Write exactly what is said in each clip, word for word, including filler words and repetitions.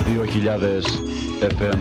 δύο χιλιάδες εφ εμ.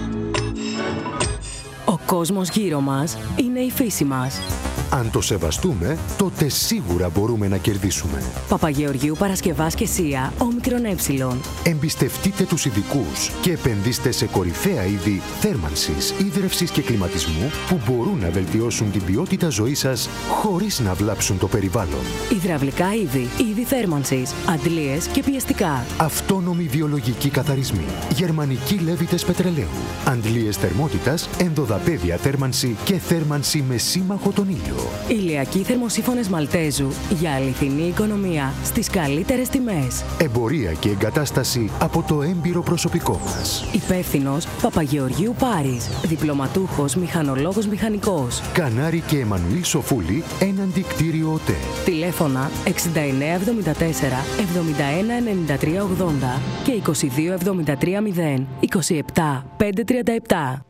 Ο κόσμος γύρω μας είναι η φύση μας. Αν το σεβαστούμε, τότε σίγουρα μπορούμε να κερδίσουμε. Παπαγεωργίου Παρασκευάς και Σία, όμικρον ε. Εμπιστευτείτε τους ειδικούς και επενδύστε σε κορυφαία είδη θέρμανσης, ίδρευσης και κλιματισμού που μπορούν να βελτιώσουν την ποιότητα ζωής σας χωρίς να βλάψουν το περιβάλλον. Υδραυλικά είδη, είδη θέρμανσης, αντλίες και πιεστικά. Αυτόνομοι βιολογικοί καθαρισμοί, γερμανικοί λέβητες πετρελαίου, αντλίες θερμότητας, ενδοδαπέδια θέρμανση και θέρμανση με σύμμαχο τον ήλιο. Ηλιακοί θερμοσύφωνες Μαλτέζου για αληθινή οικονομία στις καλύτερες τιμές. Εμπορία και εγκατάσταση από το έμπειρο προσωπικό μας. Υπεύθυνος Παπαγεωργίου Πάρης. Διπλωματούχος μηχανολόγος μηχανικός. Κανάρη και Εμμανουήλ Σοφούλη, έναντι κτίριο ΟΤΕ. Τηλέφωνα εξήντα εννέα εβδομήντα τέσσερα εβδομήντα ένα ενενήντα τρία ογδόντα και είκοσι δύο εβδομήντα τρία μηδέν είκοσι επτά πεντακόσια τριάντα επτά.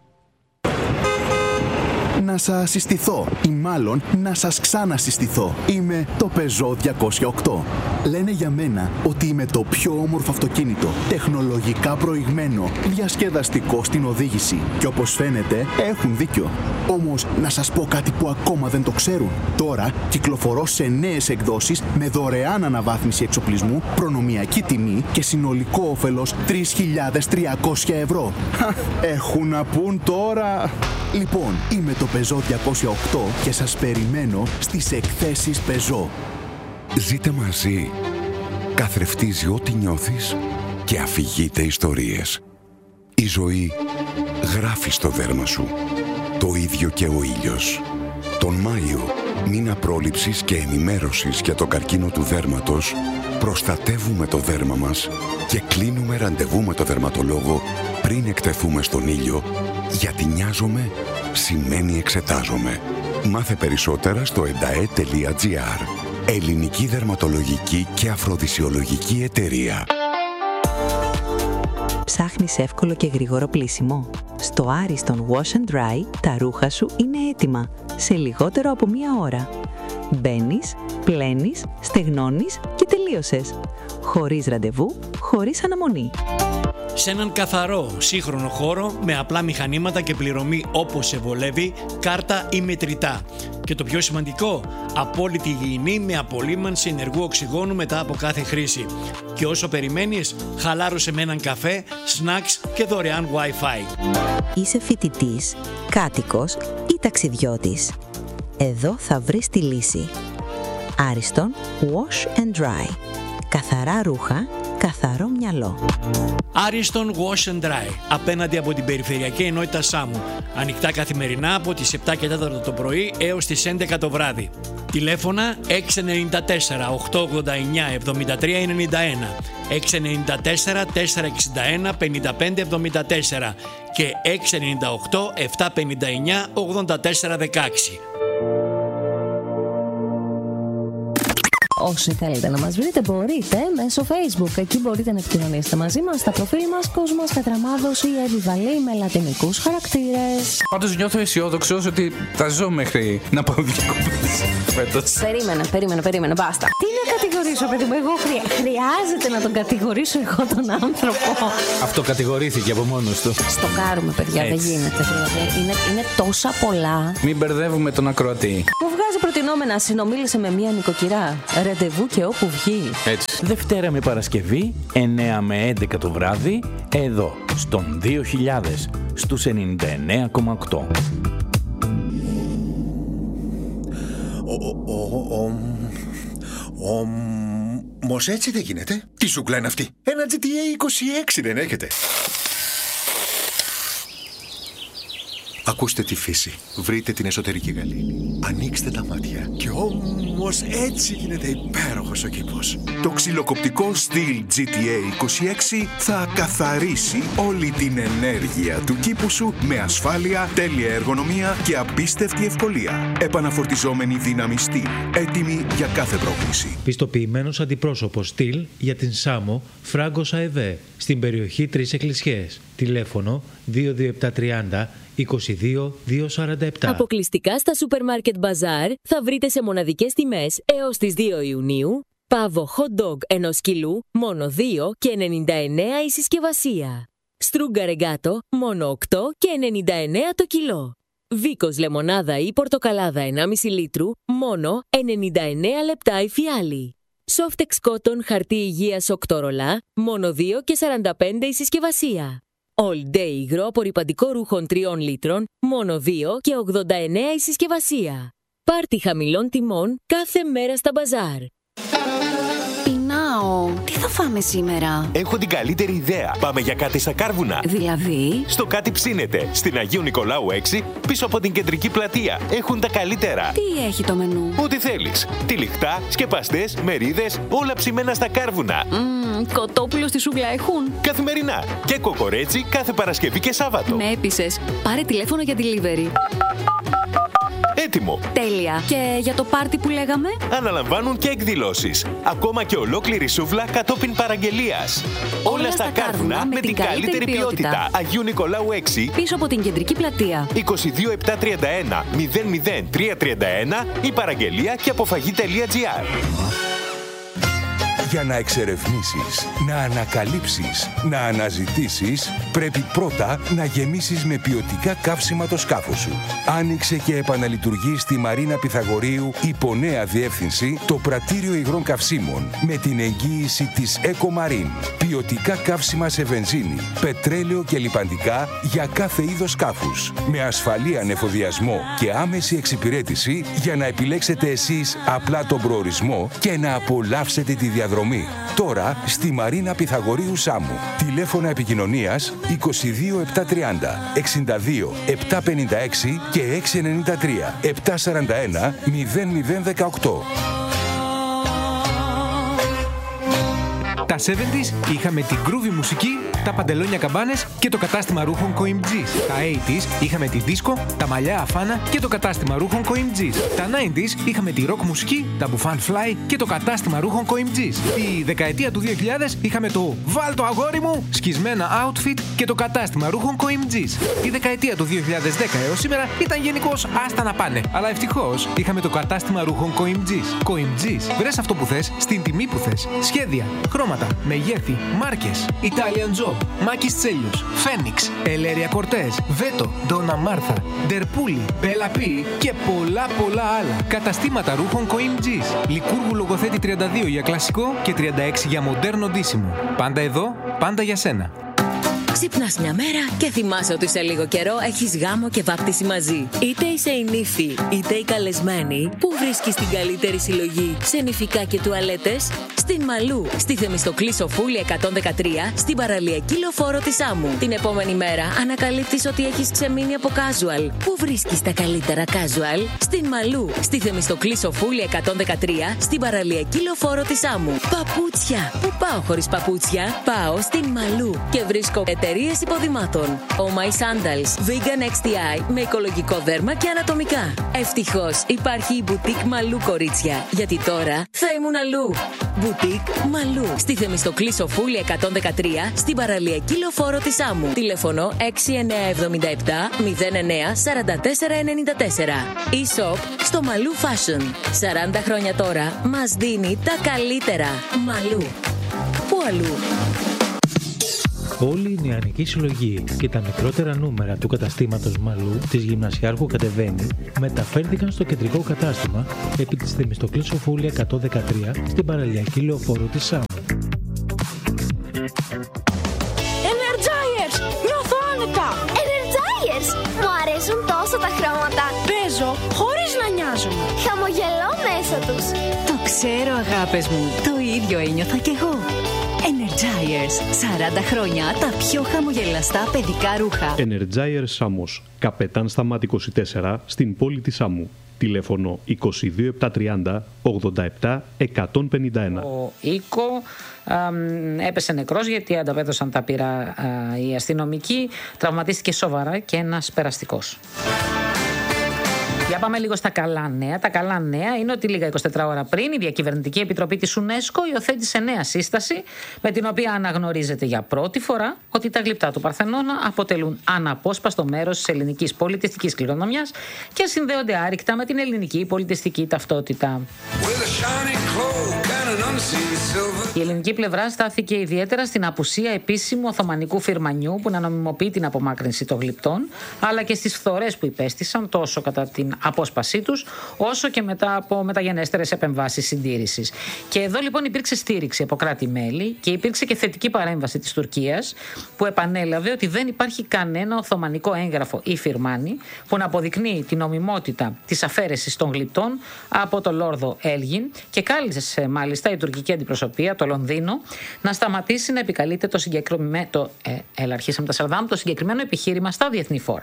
Να σας συστηθώ ή μάλλον να σας ξανασυστηθώ. Είμαι το Peugeot διακόσια οκτώ. Λένε για μένα ότι είμαι το πιο όμορφο αυτοκίνητο, τεχνολογικά προηγμένο, διασκεδαστικό στην οδήγηση. Και όπως φαίνεται έχουν δίκιο. Όμως να σας πω κάτι που ακόμα δεν το ξέρουν. Τώρα κυκλοφορώ σε νέες εκδόσεις με δωρεάν αναβάθμιση εξοπλισμού, προνομιακή τιμή και συνολικό όφελος τρεις χιλιάδες τριακόσια ευρώ. Έχουν να πούν τώρα. Λοιπόν, είμαι το Peugeot διακόσια οκτώ και σας περιμένω στις εκθέσεις Peugeot. Ζείτε μαζί. Καθρεφτίζει ό,τι νιώθεις και αφηγείται ιστορίες. Η ζωή γράφει στο δέρμα σου. Το ίδιο και ο ήλιος. Τον Μάιο, μήνα πρόληψης και ενημέρωσης για τον καρκίνο του δέρματος, προστατεύουμε το δέρμα μας και κλείνουμε ραντεβού με το δερματολόγο πριν εκτεθούμε στον ήλιο, γιατί νοιάζομαι σημαίνει εξετάζομαι. Μάθε περισσότερα στο εντα ε τελεία τζι άρ. Ελληνική Δερματολογική και Αφροδισιολογική Εταιρεία. Ψάχνεις εύκολο και γρήγορο πλύσιμο? Στο Ariston Wash and Dry τα ρούχα σου είναι έτοιμα σε λιγότερο από μία ώρα. Μπαίνεις, πλένεις, στεγνώνεις και τελείωσες. Χωρίς ραντεβού, χωρίς αναμονή. Σε έναν καθαρό, σύγχρονο χώρο με απλά μηχανήματα και πληρωμή όπως σε βολεύει, κάρτα ή μετρητά. Και το πιο σημαντικό, απόλυτη υγιεινή με απολύμανση ενεργού οξυγόνου μετά από κάθε χρήση. Και όσο περιμένεις, χαλάρωσε με έναν καφέ, snacks και δωρεάν Wi-Fi. Είσαι φοιτητής, κάτοικος ή ταξιδιώτης? Εδώ θα βρεις τη λύση. Ariston Wash and Dry. Καθαρά ρούχα, καθαρό μυαλό. Ariston Wash and Dry, απέναντι από την Περιφερειακή Ενότητα Σάμου. Ανοιχτά καθημερινά από τις επτά και τέσσερα το πρωί έως τις έντεκα το βράδυ. Τηλέφωνα έξι εννιά τέσσερα οκτώ ογδόντα εννιά εβδομήντα τρία ενενήντα ένα, έξι εννιά τέσσερα τέσσερα εξήντα ένα πενήντα πέντε εβδομήντα τέσσερα και έξι εννιά οκτώ επτά πενήντα εννιά ογδόντα τέσσερα δεκαέξι. Όσοι θέλετε να μας βρείτε μπορείτε μέσω Facebook. Εκεί μπορείτε να επικοινωνήσετε μαζί μας στα προφίλ μας Κόσμος Κατραμάδος ή Εβιβαλή με λατινικούς χαρακτήρες. Πάντως νιώθω αισιόδοξος ότι θα ζω μέχρι να πάω διακοπές φέτος. Περίμενε, περίμενε, περίμενε, μπάστα. Τι να κατηγορήσω, παιδί μου, εγώ χρεια... χρειάζεται να τον κατηγορήσω εγώ τον άνθρωπο? Αυτό κατηγορήθηκε από μόνος του. Στο κάρουμε, παιδιά, Έτσι. δεν γίνεται. Δηλαδή. Είναι, είναι τόσα πολλά. Μην μπερδεύουμε τον ακροατή. Μου βγάζει προτινόμενα, συνομίλησε με μία νοικοκυρά. Ραντεβού και όπου βγει. Έτσι. Δευτέρα με Παρασκευή, εννέα με έντεκα το βράδυ, εδώ, στον δύο χιλιάδες, στους ενενήντα εννέα κόμμα οκτώ. Όμως έτσι δεν γίνεται. Τι σούκλα είναι αυτή? Ένα τζι τι έι είκοσι έξι δεν έχετε? Ακούστε τη φύση. Βρείτε την εσωτερική γαλήνη. Ανοίξτε τα μάτια. Και όμως έτσι γίνεται υπέροχος ο κήπος. Το ξυλοκοπτικό Stihl τζι τι έι είκοσι έξι θα καθαρίσει όλη την ενέργεια του κήπου σου με ασφάλεια, τέλεια εργονομία και απίστευτη ευκολία. Επαναφορτιζόμενη δύναμη Stihl. Έτοιμη για κάθε πρόκληση. Πιστοποιημένος αντιπρόσωπος Stihl για την Σάμο Φράγκος ΑΕΒ στην περιοχή Τρεις Εκκλησιές. Τηλέφωνο δύο δύο επτά τριάντα είκοσι δύο διακόσια σαράντα επτά. Αποκλειστικά στα Supermarket Bazaar θα βρείτε σε μοναδικές τιμές έως τις δύο Ιουνίου Πάβο hot dog ενός κιλού, μόνο δύο και ενενήντα εννέα η συσκευασία. Στρούγκα ρεγκάτο, μόνο οκτώ και ενενήντα εννέα το κιλό. Βίκος λεμονάδα ή πορτοκαλάδα ενάμιση λίτρου, μόνο ενενήντα εννέα λεπτά η φιάλη. Softex Cotton χαρτί υγείας οκτώ ρολά, μόνο δύο και σαράντα πέντε η συσκευασία. All Day υγρό απορρυπαντικό ρούχων τριών λίτρων, μόνο δύο και ογδόντα εννέα η συσκευασία. Πάρτι χαμηλών τιμών κάθε μέρα στα μπαζάρ. Πεινάω. Τι θα φάμε σήμερα? Έχω την καλύτερη ιδέα. Πάμε για κάτι στα Κάρβουνα. Δηλαδή? Στο Κάτι Ψήνεται. Στην Αγίου Νικολάου έξι, πίσω από την κεντρική πλατεία. Έχουν τα καλύτερα. Τι έχει το μενού? Ό,τι θέλεις. Τυλιχτά, σκεπαστές, μερίδες, όλα ψημένα στα Κάρβουνα. Mm, κοτόπουλο στη σούγκλα έχουν? Καθημερινά. Και κοκορέτσι κάθε Παρασκευή και Σάββατο. Με έπεισες. Πάρε τηλέφωνο για delivery. Έτοιμο. Τέλεια. Και για το πάρτι που λέγαμε? Αναλαμβάνουν και εκδηλώσεις. Ακόμα και ολόκληρη σούβλα κατόπιν παραγγελίας. Όλα, Όλα στα Κάρβουνα με την καλύτερη ποιότητα. ποιότητα. Αγίου Νικολάου έξι. Πίσω από την κεντρική πλατεία. είκοσι δύο επτακόσια τριάντα ένα μηδέν μηδέν τριακόσια τριάντα ένα ή παραγγελία και αποφαγή.gr. Για να εξερευνήσεις, να ανακαλύψεις, να αναζητήσεις, πρέπει πρώτα να γεμίσεις με ποιοτικά καύσιμα το σκάφος σου. Άνοιξε και επαναλειτουργεί στη Μαρίνα Πυθαγορείου υπό νέα διεύθυνση το πρατήριο υγρών καυσίμων με την εγγύηση της EcoMarine. Ποιοτικά καύσιμα σε βενζίνη, πετρέλαιο και λιπαντικά για κάθε είδος σκάφους. Με ασφαλή ανεφοδιασμό και άμεση εξυπηρέτηση για να επιλέξετε εσείς απλά τον προορισμό και να απολαύσετε τη διαδρομή. Τώρα στη Μαρίνα Πυθαγορείου Σάμου. Τηλέφωνα επικοινωνίας είκοσι δύο επτακόσια τριάντα εξήντα δύο επτακόσια πενήντα έξι και έξι εννιά τρία επτακόσια σαράντα ένα μηδέν μηδέν δεκαοκτώ. Τα εβδομήντα είχαμε την groovy μουσική, τα παντελόνια καμπάνες και το κατάστημα ρούχων Coimgis. Τα ογδόντα είχαμε τη δίσκο, τα μαλλιά αφάνα και το κατάστημα ρούχων Coimgis. Τα ενενήντα είχαμε τη rock μουσική, τα μπουφάν fly και το κατάστημα ρούχων Coimgis. Τη δεκαετία του δύο χιλιάδες είχαμε το «Βάλ το αγόρι μου» σκισμένα outfit και το κατάστημα ρούχων Coimgis. Η δεκαετία του δύο χιλιάδες δέκα έως σήμερα ήταν γενικώς άστα να πάνε. Αλλά ευτυχώς είχαμε το κατάστημα ρούχων Coimgis. Coimgis, βρες αυτό που θες, στην τιμή που θες. Σχέδια, χρώματα, μεγέθη, μάρκες, Italian Job, Μάκης Τσέλιος, Φένιξ, Ελέρια Κορτές, Βέτο, Ντόνα Μάρθα, Ντερπούλη, Μπέλα Πι και πολλά πολλά άλλα. Καταστήματα ρούχων Coimgis. Λικούργου Λογοθέτη τριάντα δύο για κλασικό και τριάντα έξι για μοντέρνο ντύσιμο. Πάντα εδώ, πάντα για σένα. Ξυπνάς μια μέρα και θυμάσαι ότι σε λίγο καιρό έχεις γάμο και βάπτιση μαζί. Είτε είσαι η νύφη, είτε η καλεσμένη, που βρίσκεις την καλύτερη συλλογή σε νηφικά και τουαλέτες? Στην Μαλού, στη Θεμιστοκλή Σοφούλη εκατόν δεκατρία, στην παραλιακή λεωφόρο της Άμμου. Την επόμενη μέρα ανακαλύπτεις ότι έχεις ξεμείνει από casual. Πού βρίσκεις τα καλύτερα casual? Στην Μαλού, στη Θεμιστοκλή Σοφούλη εκατόν δεκατρία, στην παραλιακή λεωφόρο της Άμμου. Παπούτσια. Πού πάω χωρίς παπούτσια? Πάω στην Μαλού και βρίσκω εταιρείες υποδημάτων. Oh My Sandals, Vegan εξ τι άι με οικολογικό δέρμα και ανατομικά. Ευτυχώς υπάρχει η Boutique Μαλού, κορίτσια, γιατί τώρα θα ήμουν αλλού. Boutique Μαλού, στη Θεμιστοκλή Σοφούλη εκατόν δεκατρία, στην παραλιακή λεωφόρο της Άμμου. Τηλέφωνο έξι εννιά επτά επτά μηδέν εννιά τέσσερα τέσσερα εννιά τέσσερα. E-shop στο Μαλού Fashion. σαράντα χρόνια τώρα μας δίνει τα καλύτερα. Μαλού. Πού αλλού? Όλη η νεανική συλλογή και τα μικρότερα νούμερα του καταστήματος Μαλού της Γυμνασιάρχου Κατεβαίνει μεταφέρθηκαν στο κεντρικό κατάστημα επί της Θεμιστοκλής Σοφούλη εκατόν δεκατρία στην παραλιακή λεωφόρο της Σάμμου. Energizers! Νιώθω άνετα! Energizers! Μου αρέσουν τόσο τα χρώματα! Παίζω χωρίς να νοιάζομαι! Χαμογελώ μέσα τους! Το ξέρω, αγάπες μου! Το ίδιο ένιωθα κι εγώ! Energizers. σαράντα χρόνια τα πιο χαμογελαστά παιδικά ρούχα. Energizers Σάμος. Καπετάν Σταμάτη είκοσι τέσσερα στην πόλη της Σάμου. Τηλέφωνο είκοσι δύο επτακόσια τριάντα ογδόντα επτά εκατόν πενήντα ένα. Ο Οίκο α, έπεσε νεκρός γιατί ανταπέδωσαν τα πυρά α, οι αστυνομικοί. Τραυματίστηκε σοβαρά και ένας περαστικός. Για πάμε λίγο στα καλά νέα. Τα καλά νέα είναι ότι λίγα είκοσι τέσσερις ώρα πριν η Διακυβερνητική Επιτροπή της UNESCO υιοθέτησε νέα σύσταση με την οποία αναγνωρίζεται για πρώτη φορά ότι τα γλυπτά του Παρθενώνα αποτελούν αναπόσπαστο μέρος της ελληνικής πολιτιστικής κληρονομιάς και συνδέονται άρρηκτα με την ελληνική πολιτιστική ταυτότητα. Η ελληνική πλευρά στάθηκε ιδιαίτερα στην απουσία επίσημου οθωμανικού φυρμανιού που να νομιμοποιεί την απομάκρυνση των γλυπτών, αλλά και στις φθορές που υπέστησαν τόσο κατά την απόσπασή τους, όσο και μετά από μεταγενέστερες επεμβάσεις συντήρησης. Και εδώ λοιπόν υπήρξε στήριξη από κράτη-μέλη και υπήρξε και θετική παρέμβαση της Τουρκίας, που επανέλαβε ότι δεν υπάρχει κανένα οθωμανικό έγγραφο ή φυρμάνι που να αποδεικνύει την νομιμότητα της αφαίρεσης των γλυπτών από το Λόρδο Έλγιν, και κάλεσε μάλιστα η τουρκική αντιπροσωπεία, το Λονδίνο, να σταματήσει να επικαλείται το συγκεκριμένο, το, ε, έλα, αρχίσαμε τα Σαρδάμ, το συγκεκριμένο επιχείρημα στα διεθνή φόρα.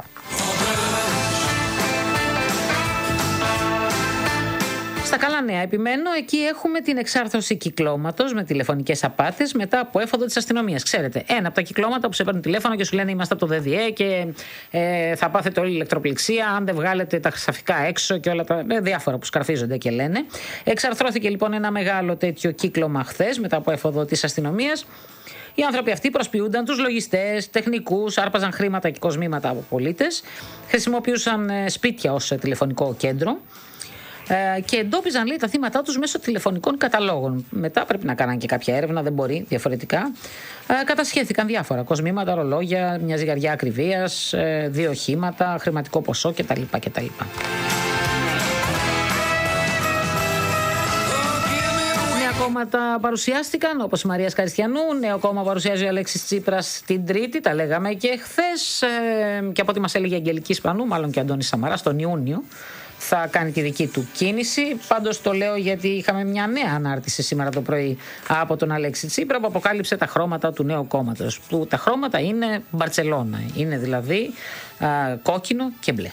Στα καλά νέα επιμένω, εκεί έχουμε την εξάρθρωση κυκλώματος με τηλεφωνικές απάτες μετά από έφοδο της αστυνομίας. Ξέρετε, ένα από τα κυκλώματα που σε παίρνουν τηλέφωνο και σου λένε είμαστε από το ΔΔΕ και ε, θα πάθετε όλη ηλεκτροπληξία αν δεν βγάλετε τα χρυσαφικά έξω και όλα τα ε, διάφορα που σκαρφίζονται και λένε. Εξαρθρώθηκε λοιπόν ένα μεγάλο τέτοιο κύκλωμα χθες μετά από έφοδο της αστυνομίας. Οι άνθρωποι αυτοί προσποιούνταν τους λογιστές, τεχνικούς, άρπαζαν χρήματα και κοσμήματα από πολίτες, χρησιμοποιούσαν ε, σπίτια ως ε, τηλεφωνικό κέντρο. Και εντόπιζαν, λέει, τα θύματά τους μέσω τηλεφωνικών καταλόγων. Μετά πρέπει να κάναν και κάποια έρευνα, δεν μπορεί διαφορετικά. Κατασχέθηκαν διάφορα κοσμήματα, ρολόγια, μια ζυγαριά ακριβίας, δύο οχήματα, χρηματικό ποσό κτλ. κτλ. Νέα κόμματα παρουσιάστηκαν, όπως η Μαρία Σκαριστιανού. Νέο κόμμα παρουσιάζει ο Αλέξης Τσίπρας την Τρίτη, τα λέγαμε και χθες. Και από ό,τι μας έλεγε η Αγγελική Σπανού, μάλλον και ο Αντώνης Σαμαράς, τον Ιούνιο, θα κάνει τη δική του κίνηση. Πάντως το λέω γιατί είχαμε μια νέα ανάρτηση σήμερα το πρωί από τον Αλέξη Τσίπρα που αποκάλυψε τα χρώματα του νέου κόμματος. Που τα χρώματα είναι Μπαρτσελώνα. Είναι δηλαδή α, κόκκινο και μπλε.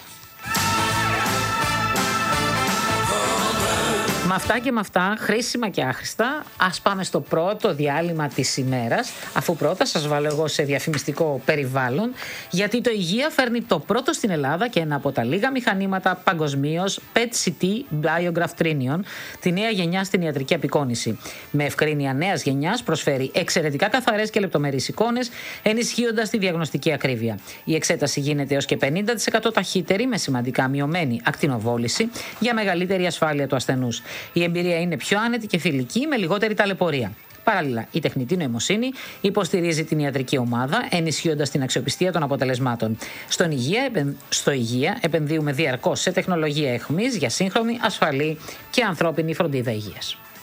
Με αυτά και με αυτά, χρήσιμα και άχρηστα, ας πάμε στο πρώτο διάλειμμα της ημέρας, αφού πρώτα σας βάλω εγώ σε διαφημιστικό περιβάλλον, γιατί το Υγεία φέρνει το πρώτο στην Ελλάδα και ένα από τα λίγα μηχανήματα παγκοσμίως πι ι τι σι τι Biograph Trinion, τη νέα γενιά στην ιατρική απεικόνηση. Με ευκρίνεια νέας γενιάς προσφέρει εξαιρετικά καθαρές και λεπτομερείς εικόνες, ενισχύοντας τη διαγνωστική ακρίβεια. Η εξέταση γίνεται έως και πενήντα τοις εκατό ταχύτερη, με σημαντικά μειωμένη ακτινοβόληση, για μεγαλύτερη ασφάλεια του ασθενούς. Η εμπειρία είναι πιο άνετη και φιλική, με λιγότερη ταλαιπωρία. Παράλληλα, η τεχνητή νοημοσύνη υποστηρίζει την ιατρική ομάδα, ενισχύοντας την αξιοπιστία των αποτελεσμάτων. Στον υγεία, στο Υγεία επενδύουμε διαρκώς σε τεχνολογία εχμής για σύγχρονη, ασφαλή και ανθρώπινη φροντίδα υγείας.